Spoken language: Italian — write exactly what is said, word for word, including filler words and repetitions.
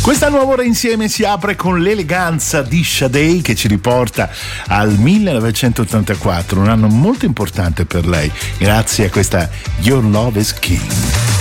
Questa nuova ora insieme si apre con l'eleganza di Sade, che ci riporta al millenovecentottantaquattro, un anno molto importante per lei, grazie a questa Your Love is King.